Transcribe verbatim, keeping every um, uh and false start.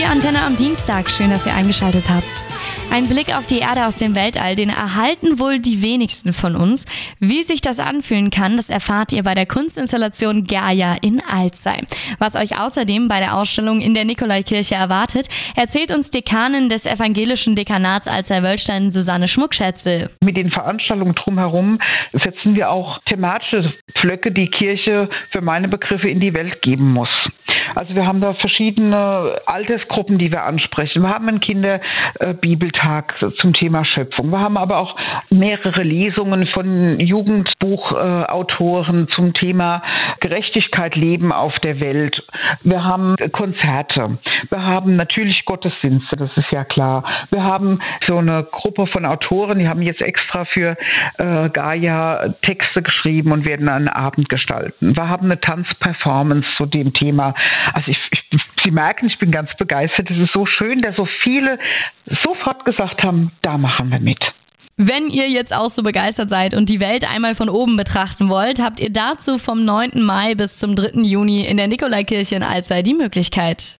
Antenne am Dienstag. Schön, dass ihr eingeschaltet habt. Ein Blick auf die Erde aus dem Weltall, den erhalten wohl die wenigsten von uns. Wie sich das anfühlen kann, das erfahrt ihr bei der Kunstinstallation Gaia in Alzey. Was euch außerdem bei der Ausstellung in der Nikolaikirche erwartet, erzählt uns Dekanin des evangelischen Dekanats Alzey-Wölstein, Susanne Schmuckschätzel. Mit den Veranstaltungen drumherum setzen wir auch thematische Pflöcke, die Kirche für meine Begriffe in die Welt geben muss. Also wir haben da verschiedene Altersgruppen, die wir ansprechen. Wir haben einen Kinderbibeltag zum Thema Schöpfung. Wir haben aber auch mehrere Lesungen von Jugendbuchautoren zum Thema Gerechtigkeit, Leben auf der Welt. Wir haben Konzerte. Wir haben natürlich Gottesdienste, das ist ja klar. Wir haben so eine Gruppe von Autoren, die haben jetzt extra für äh, Gaia Texte geschrieben und werden einen Abend gestalten. Wir haben eine Tanzperformance zu dem Thema. Also ich, ich, Sie merken, ich bin ganz begeistert. Es ist so schön, dass so viele sofort gesagt haben, da machen wir mit. Wenn ihr jetzt auch so begeistert seid und die Welt einmal von oben betrachten wollt, habt ihr dazu vom neunten Mai bis zum dritten Juni in der Nikolaikirche in Alzey die Möglichkeit.